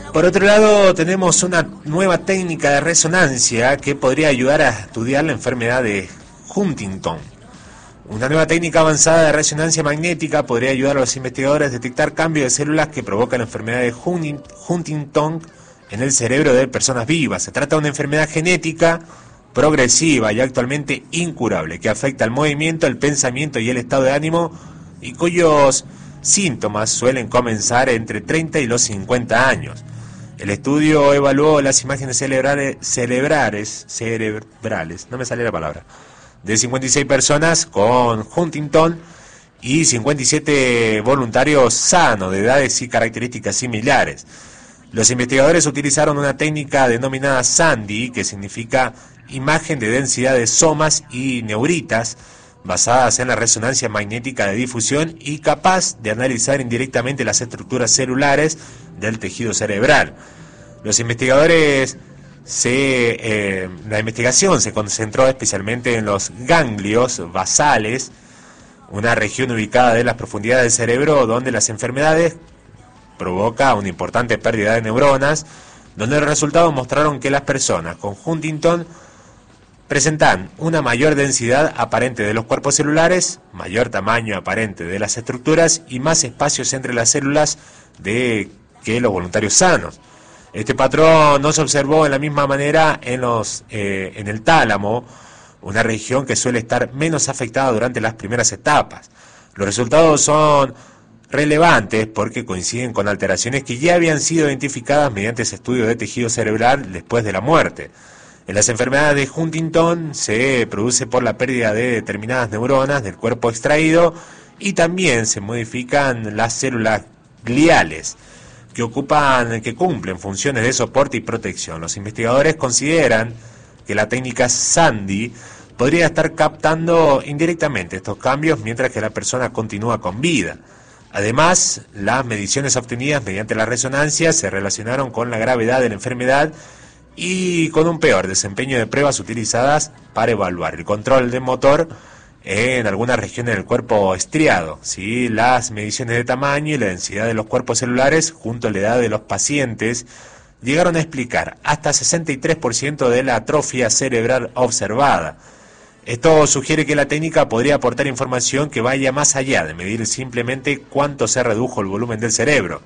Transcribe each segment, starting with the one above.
Por otro lado, tenemos una nueva técnica de resonancia que podría ayudar a estudiar la enfermedad de Huntington. Una nueva técnica avanzada de resonancia magnética podría ayudar a los investigadores a detectar cambios de células que provocan la enfermedad de Huntington en el cerebro de personas vivas. Se trata de una enfermedad genética progresiva y actualmente incurable que afecta al movimiento, el pensamiento y el estado de ánimo y cuyos síntomas suelen comenzar entre 30 y los 50 años. El estudio evaluó las imágenes cerebrales, no me sale la palabra, de 56 personas con Huntington y 57 voluntarios sanos de edades y características similares. Los investigadores utilizaron una técnica denominada SANDI, que significa imagen de densidad de somas y neuritas, basadas en la resonancia magnética de difusión y capaz de analizar indirectamente las estructuras celulares del tejido cerebral. Los investigadores la investigación se concentró especialmente en los ganglios basales, una región ubicada en las profundidades del cerebro donde las enfermedades provocan una importante pérdida de neuronas, donde los resultados mostraron que las personas con Huntington presentan una mayor densidad aparente de los cuerpos celulares, mayor tamaño aparente de las estructuras y más espacios entre las células que los voluntarios sanos. Este patrón no se observó en la misma manera en el tálamo, una región que suele estar menos afectada durante las primeras etapas. Los resultados son relevantes porque coinciden con alteraciones que ya habían sido identificadas mediante ese estudio de tejido cerebral después de la muerte. En las enfermedades de Huntington se produce por la pérdida de determinadas neuronas del cuerpo extraído y también se modifican las células gliales que cumplen funciones de soporte y protección. Los investigadores consideran que la técnica SANDI podría estar captando indirectamente estos cambios mientras que la persona continúa con vida. Además, las mediciones obtenidas mediante la resonancia se relacionaron con la gravedad de la enfermedad y con un peor desempeño de pruebas utilizadas para evaluar el control del motor en algunas regiones del cuerpo estriado. ¿Sí? Las mediciones de tamaño y la densidad de los cuerpos celulares junto a la edad de los pacientes llegaron a explicar hasta 63% de la atrofia cerebral observada. Esto sugiere que la técnica podría aportar información que vaya más allá de medir simplemente cuánto se redujo el volumen del cerebro.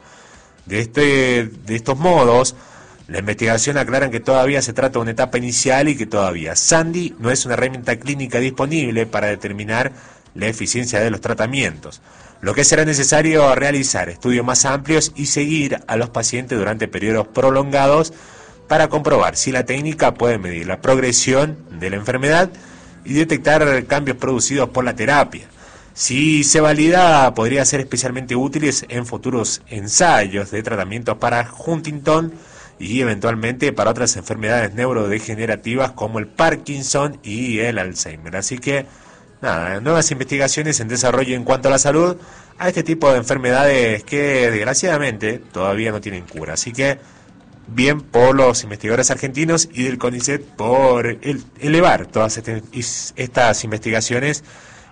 De estos modos, la investigación aclara que todavía se trata de una etapa inicial y que todavía SANDI no es una herramienta clínica disponible para determinar la eficiencia de los tratamientos, lo que será necesario realizar estudios más amplios y seguir a los pacientes durante periodos prolongados para comprobar si la técnica puede medir la progresión de la enfermedad y detectar cambios producidos por la terapia. Si se valida, podría ser especialmente útiles en futuros ensayos de tratamientos para Huntington y eventualmente para otras enfermedades neurodegenerativas como el Parkinson y el Alzheimer. Así que, nada, nuevas investigaciones en desarrollo en cuanto a la salud a este tipo de enfermedades que desgraciadamente todavía no tienen cura. Así que, bien por los investigadores argentinos y del CONICET por elevar todas estas investigaciones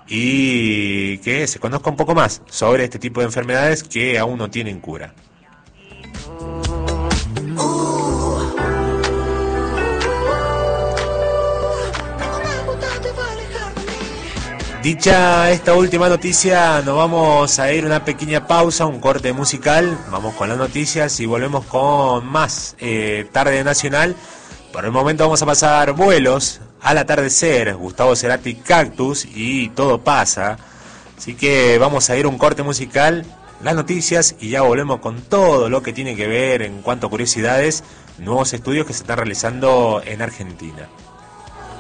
y que se conozca un poco más sobre este tipo de enfermedades que aún no tienen cura. Dicha esta última noticia, nos vamos a ir a una pequeña pausa, un corte musical, vamos con las noticias y volvemos con más Tarde Nacional. Por el momento vamos a pasar Vuelos, Al Atardecer, Gustavo Cerati, Cactus y Todo Pasa. Así que vamos a ir a un corte musical, las noticias y ya volvemos con todo lo que tiene que ver en cuanto a curiosidades, nuevos estudios que se están realizando en Argentina.